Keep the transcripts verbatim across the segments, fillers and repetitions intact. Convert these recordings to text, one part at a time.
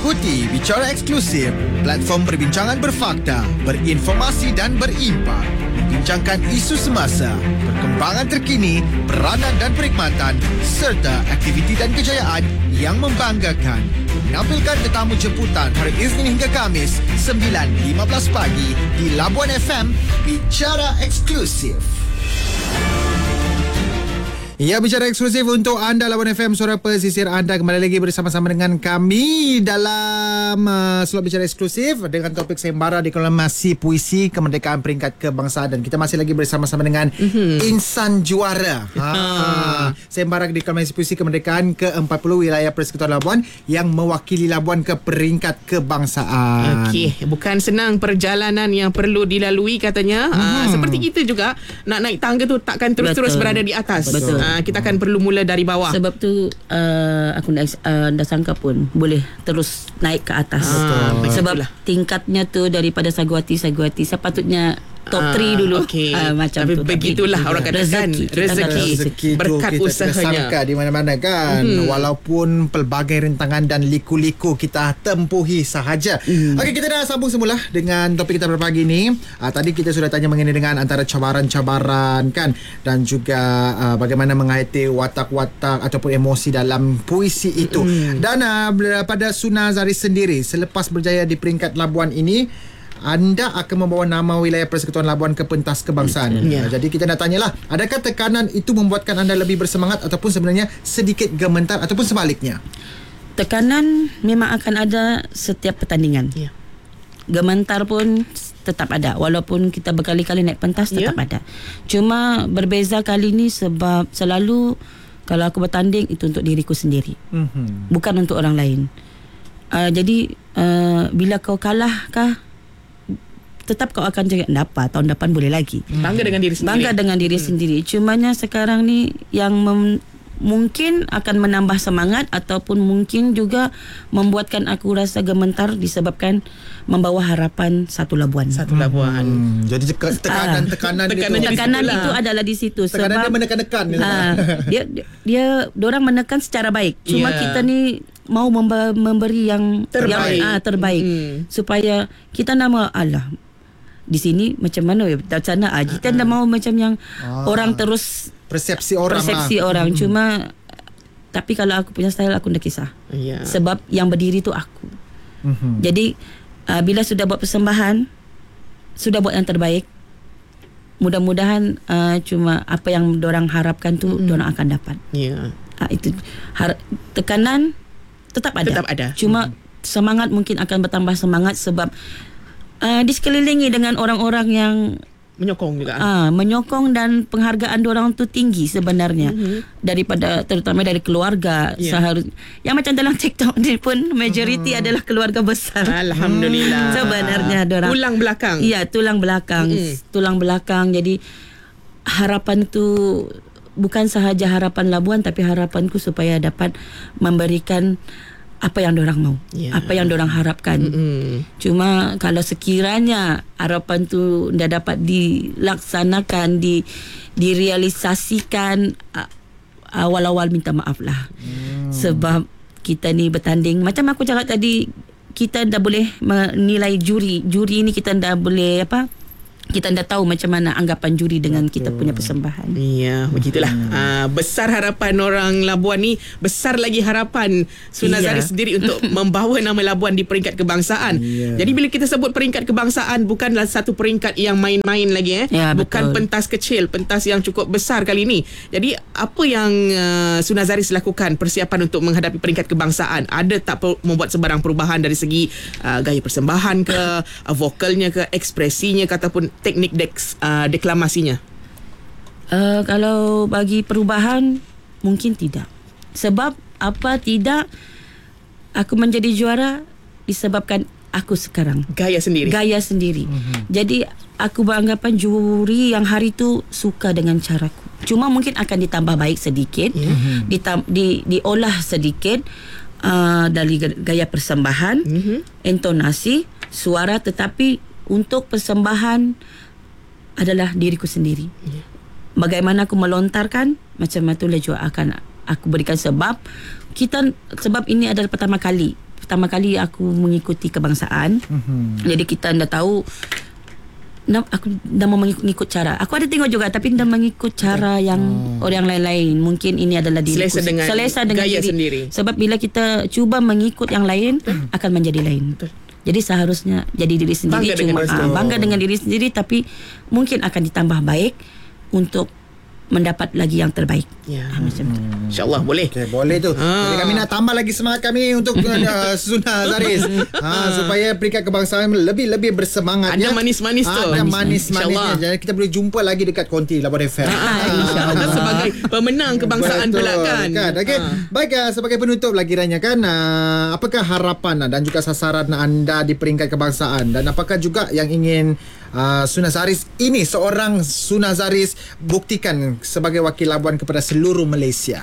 Ikuti Bicara Eksklusif, platform perbincangan berfakta, berinformasi dan berimpak. Membincangkan isu semasa, perkembangan terkini, peranan dan perkhidmatan serta aktiviti dan kejayaan yang membanggakan. Menampilkan tetamu jemputan hari Isnin hingga Khamis sembilan lima belas pagi di Labuan F M. Bicara Eksklusif. Ya, Bicara Eksklusif untuk anda Labuan F M, suara pesisir anda. Kembali lagi bersama-sama dengan kami dalam uh, slot Bicara Eksklusif dengan topik sembara deklamasi puisi kemerdekaan peringkat kebangsaan. Dan kita masih lagi bersama-sama dengan mm-hmm. Insan Juara ha, sembara deklamasi puisi kemerdekaan ke empat puluh wilayah Persekutuan Labuan yang mewakili Labuan ke peringkat kebangsaan. Okey, bukan senang perjalanan yang perlu dilalui katanya. Mm-hmm. Uh, seperti kita juga nak naik tangga tu takkan terus-terus berada di atas. Betul. Uh, kita akan perlu mula dari bawah. Sebab tu uh, aku dah, uh, dah sangka pun boleh terus naik ke atas. Ah, sebab begitulah. tingkatnya tu daripada saguati-saguati sepatutnya top Ah, tiga dulu. okay. uh, Macam Tapi tu. begitulah Tapi orang katakan rezeki, rezeki, rezeki berkat tu kita usahanya. tidak sangka di mana-mana kan. Hmm. Walaupun pelbagai rintangan dan liku-liku kita tempuhi sahaja. Hmm. Okey, kita dah sambung semula dengan topik kita pada pagi ni. Uh, tadi kita sudah tanya mengenai dengan antara cabaran-cabaran kan, dan juga uh, bagaimana menghayati watak-watak ataupun emosi dalam puisi itu. Hmm. Dan uh, pada Suna Zaris sendiri, selepas berjaya di peringkat Labuan ini, anda akan membawa nama wilayah Persekutuan Labuan ke pentas kebangsaan. Yeah. Jadi kita nak tanyalah, adakah tekanan itu membuatkan anda lebih bersemangat ataupun sebenarnya sedikit gemetar ataupun sebaliknya? tekanan memang akan ada setiap pertandingan. Yeah. Gementar pun tetap ada, walaupun kita berkali-kali naik pentas tetap yeah. ada. Cuma berbeza kali ni sebab selalu kalau aku bertanding itu untuk diriku sendiri, mm-hmm. bukan untuk orang lain. Uh, jadi uh, bila kau kalah kah, tetap kau akan cakap dapat tahun depan boleh lagi. Bangga dengan diri sendiri. Bangga dengan diri hmm. sendiri. Cumanya sekarang ni yang mem- mungkin akan menambah semangat ataupun mungkin juga membuatkan aku rasa gemetar disebabkan membawa harapan satu Labuan. Satu Labuan. Hmm, jadi tekanan-tekanan Tekanan itu, tekanan itu adalah di situ. tekanan sebab dia menekan-nekan. uh, dia dia orang menekan secara baik. Cuma Yeah. kita ni mau memba- memberi yang Terbaik. yang uh, terbaik Mm. supaya kita nama Allah di sini macam mana ya, macam mana ah kita dah mau macam yang Ah. orang terus persepsi orang persepsi lah. orang. Hmm. Cuma tapi kalau aku punya style aku tak kisah. Yeah. Sebab yang berdiri tu aku. Hmm. Jadi uh, bila sudah buat persembahan, sudah buat yang terbaik, mudah-mudahan uh, cuma apa yang dorang harapkan tu Mm-mm. dorang akan dapat. Yeah. Uh, itu har- tekanan tetap ada. Tetap ada. Cuma semangat mungkin akan bertambah semangat sebab uh, disekelilingi dengan orang-orang yang Menyokong juga. uh, menyokong dan penghargaan diorang tu tinggi sebenarnya, mm-hmm. daripada terutama dari keluarga. Yeah. Seharusnya yang macam dalam TikTok ni pun majoriti mm-hmm. adalah keluarga besar. Alhamdulillah. Sebenarnya diorang Tulang belakang. Ya, tulang belakang. Mm-hmm. Tulang belakang. Jadi harapan tu bukan sahaja harapan Labuan, tapi harapanku supaya dapat memberikan apa yang diorang mau, Yeah. apa yang diorang harapkan. Mm-mm. Cuma kalau sekiranya harapan tu dah dapat dilaksanakan, di direalisasikan, uh, awal-awal minta maaf lah. Hmm. Sebab kita ni bertanding, macam aku cakap tadi, kita dah boleh menilai juri. Juri ni kita dah boleh apa? Kita dah tahu macam mana anggapan juri dengan kita punya persembahan. Ya, begitulah. Hmm. Uh, besar harapan orang Labuan ni, besar lagi harapan Suna Ya. Zaris sendiri untuk membawa nama Labuan di peringkat kebangsaan. Ya. Jadi bila kita sebut peringkat kebangsaan, bukanlah satu peringkat yang main-main lagi eh. Ya, Bukan betul. pentas kecil, pentas yang cukup besar kali ini. Jadi apa yang uh, Suna Zaris lakukan persiapan untuk menghadapi peringkat kebangsaan? Ada tak per- membuat sebarang perubahan dari segi uh, gaya persembahan ke, uh, vokalnya ke, ekspresinya ke, ataupun teknik deks, uh, deklamasinya? Uh, kalau bagi perubahan mungkin tidak. Sebab apa tidak aku menjadi juara disebabkan aku sekarang Gaya sendiri. gaya sendiri. Mm-hmm. Jadi aku beranggapan juri yang hari tu suka dengan caraku. Cuma mungkin akan ditambah baik sedikit, Mm-hmm. ditam- di diolah sedikit uh, dari gaya persembahan, Mm-hmm. intonasi, suara, tetapi untuk persembahan adalah diriku sendiri. Yeah. Bagaimana aku melontarkan, macam itulah juga akan aku berikan. Sebab kita sebab ini adalah pertama kali pertama kali aku mengikuti kebangsaan. Mm-hmm. Jadi kita dah tahu, Nah, aku dah mau mengikut cara. Aku ada tengok juga, tapi dah mengikut cara yang hmm. orang lain-lain. Mungkin ini adalah diriku selesa dengan, selesa dengan gaya diri sendiri. Sebab bila kita cuba mengikut yang lain, Betul. akan menjadi lain. Betul. Jadi seharusnya jadi diri sendiri. Bangga Cuma dengan, aa, bangga dengan diri sendiri, tapi mungkin akan ditambah baik untuk mendapat lagi yang terbaik. Ya. Ha, macam tu. Hmm. InsyaAllah boleh. Okay, boleh tu. Ah. Jadi kami nak tambah lagi semangat kami untuk uh, Suna Zaris. ha, supaya peringkat kebangsaan lebih-lebih bersemangat. Ada ya. manis-manis tu. Ada manis-manisnya. Jadi kita boleh jumpa lagi dekat Konti Labuan F M. Ah, InsyaAllah sebagai pemenang kebangsaan Betul, pula kan. kan? Okay. Ah. Baik, uh, sebagai penutup lagi Rania kan, uh, apakah harapan uh, dan juga sasaran anda di peringkat kebangsaan, dan apakah juga yang ingin uh, Suna Zaris ini, seorang Suna Zaris, buktikan sebagai wakil Labuan kepada seluruh Malaysia?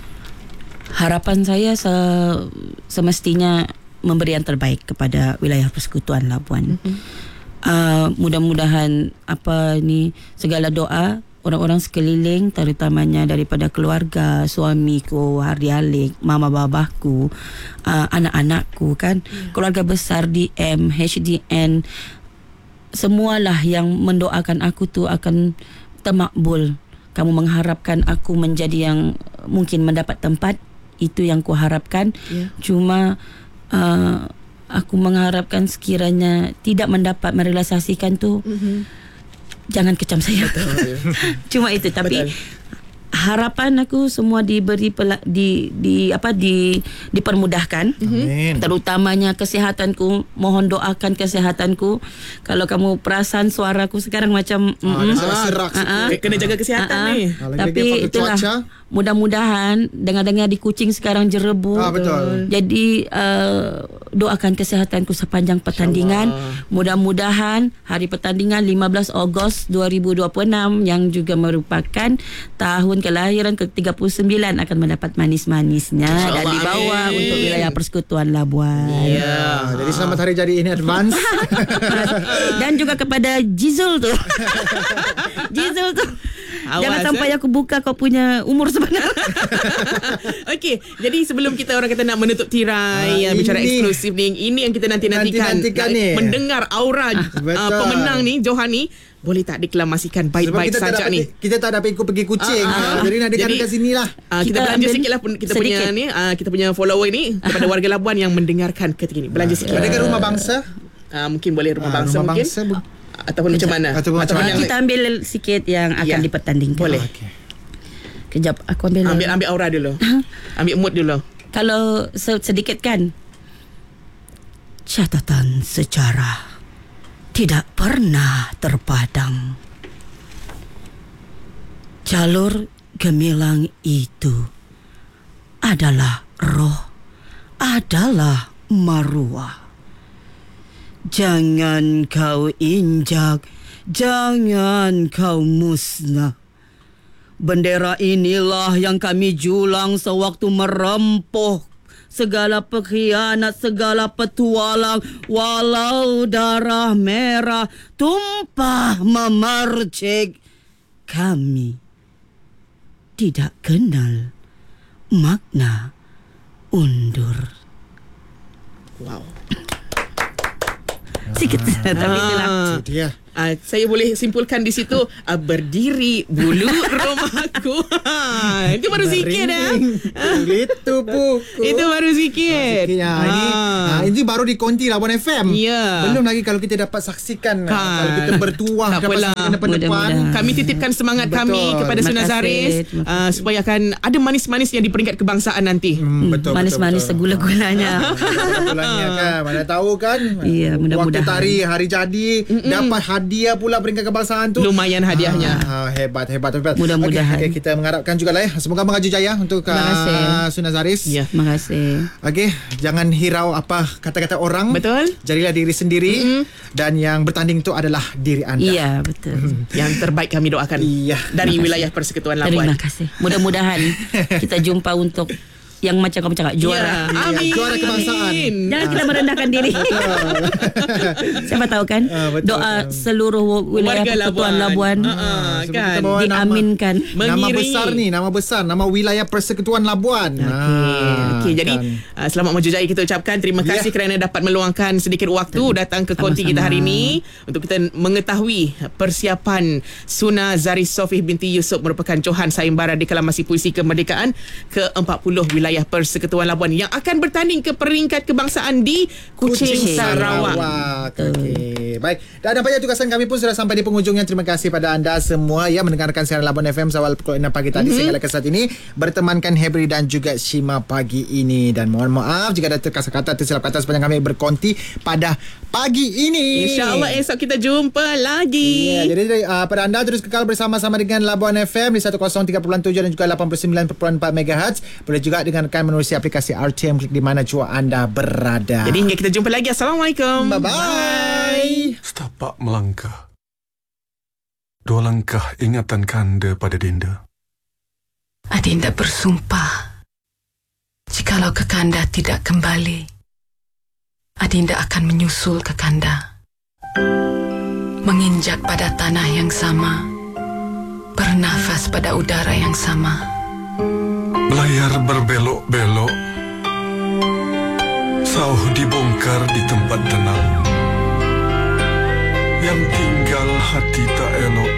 Harapan saya se- semestinya memberi yang terbaik kepada wilayah Persekutuan Labuan. Mm-hmm. Uh, mudah-mudahan apa ni, segala doa orang-orang sekeliling, terutamanya daripada keluarga, suamiku, Hardialik, mama babahku, uh, anak-anakku kan, yeah. keluarga besar D M, H D N, semualah yang mendoakan aku tu akan termakbul. Kamu mengharapkan aku menjadi yang mungkin mendapat tempat, itu yang ku harapkan. Yeah. Cuma uh, aku mengharapkan sekiranya tidak mendapat merealisasikan tu, mm-hmm. jangan kecam saya. Betul. Cuma itu. Tapi Betul. harapan aku semua diberi pela- di di apa di dipermudahkan. Amin. Terutamanya kesihatanku, mohon doakan kesihatanku. Kalau kamu perasan suaraku sekarang macam ah, mm, serak ah, kena jaga kesihatan ah, ni. Ah, tapi itulah cuaca. Mudah-mudahan dengar-dengar di Kuching sekarang jerebu. Ah, betul. Jadi uh, doakan kesihatanku sepanjang pertandingan. Mudah-mudahan hari pertandingan lima belas Ogos dua ribu dua puluh enam yang juga merupakan tahun kelahiran ke tiga puluh sembilan akan mendapat manis-manisnya dan dibawa amin. Untuk wilayah Persekutuan Labuan. Ya, yeah. Jadi selamat hari jadi ini advance. Dan juga kepada Jizul tu. Jizul tu. Awas, jangan sampai eh? aku buka kau punya umur sebenar. Okey, jadi sebelum kita orang kata nak menutup tirai uh, yang bicara eksklusif ni, ini yang kita nanti-nantikan, nanti-nantikan ni. Mendengar aura uh, pemenang ni, Johan ni. Boleh tak deklamasikan baik-baik saja ni? Kita tak dapat ikut pergi Kuching. Uh, uh, jadi nak dengar dekat sini lah. Uh, kita, kita belanja sikit lah kita sedikit. punya ni, uh, kita punya follower ni kepada warga Labuan yang mendengarkan ketika ni. Belanja sikit. Ada uh, Rumah Bangsa? Uh, mungkin boleh Rumah uh, Bangsa rumah mungkin. Bangsa bu- Ataupun macam mana? Ataupun macam mana? Kita ambil sikit yang akan ya. dipertandingkan. Boleh. Okay. Kejap, aku ambil. Ambil ambil aura dulu. Ambil mood dulu. Kalau sedikit kan. Catatan sejarah tidak pernah terpadam. Jalur gemilang itu adalah roh, adalah maruah. Jangan kau injak, jangan kau musnah. Bendera inilah yang kami julang sewaktu merempuh segala pengkhianat, segala petualang. Walau darah merah tumpah memercik, kami tidak kenal makna undur. Wow. Sikit ah, tapi itulah. Dia. Uh, saya boleh simpulkan di situ uh, berdiri bulu rumahku. Itu baru sikit dah. Itu buku. Itu baru sikit. Ya, ah. Ini ah, ini baru di Konti Labuan F M. Ya. Belum lagi kalau kita dapat saksikan ha. Kalau kita bertuah dapat saksikan depan-depan. Kami titipkan semangat betul. Kami kepada Suna Zaris uh, supaya akan ada manis-manis yang di peringkat kebangsaan nanti. Hmm, betul, manis-manis segula-gulanya. Segula-gulanya kan. Mana tahu kan. Iya, mudah-mudahan. Waktu tari hari jadi Mm-mm. dapat hadiah pula peringkat kebangsaan tu. Lumayan hadiahnya. Ah, hebat, hebat, hebat. Mudah-mudahan. Okay, okay, kita mengharapkan juga lah ya. Semoga mengaju jaya untuk uh, Suna Zaris. Ya. Terima kasih. Okey, jangan hirau apa kata-kata orang. Betul. Jadilah diri sendiri mm-hmm. dan yang bertanding itu adalah diri anda. Iya, betul. Yang terbaik kami doakan. Iya. Dari wilayah Persekutuan Labuan. Terima kasih. Mudah-mudahan kita jumpa untuk yang macam kamu cakap juara. Ya, amin. Juara kebangsaan. Jangan kita merendahkan diri. Siapa tahu kan Ah, betul. doa seluruh wilayah Warga Persekutuan Labuan, Labuan. Ha, Ah, sebab kan. kita bawa nama- diaminkan. Nama Mengiringi. besar ni, nama besar, nama wilayah Persekutuan Labuan. Okey, Ah, okay, jadi kan. uh, selamat maju jaya kita ucapkan. Terima Ya. kasih kerana dapat meluangkan sedikit waktu datang ke konti kita hari ini untuk kita mengetahui persiapan Suna Zaris Sofih binti Yusof merupakan Johan Sayembara Deklamasi Puisi Kemerdekaan ke empat puluh wilayah Persekutuan Labuan yang akan bertanding ke peringkat kebangsaan di Kuching, Kuching, Sarawak. Sarawak. Okey. Baik. Dan nampaknya tugasan kami pun sudah sampai di penghujungnya. Terima kasih pada anda semua yang mendengarkan siaran Labuan F M awal pukul enam pagi tadi. Mm-hmm. Sehingga ke saat ini bertemankan Hebri dan juga Shima pagi ini. Dan mohon maaf jika ada terkasar kata tersilap kata sepanjang kami berkonti pada pagi ini. InsyaAllah esok kita jumpa lagi. Ya, jadi uh, pada anda terus kekal bersama-sama dengan Labuan F M di seratus tiga puluh tujuh dan juga lapan puluh sembilan perpuluhan empat megahertz. Boleh juga dengarkan menerusi aplikasi R T M Klik di mana jua anda berada. Jadi hingga kita jumpa lagi. Assalamualaikum. Bye-bye. Setapak melangkah. Dua langkah ingatan kanda pada Dinda. Adinda bersumpah, jikalau Kekanda tidak kembali, Adinda akan menyusul Kekanda, menginjak pada tanah yang sama, bernafas pada udara yang sama. Layar berbelok-belok, sauh dibongkar di tempat tenang. Yang tinggal hati tak elok,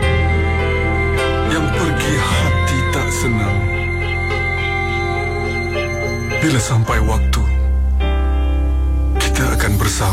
yang pergi hati tak senang. Bila sampai waktu, kita akan bersama.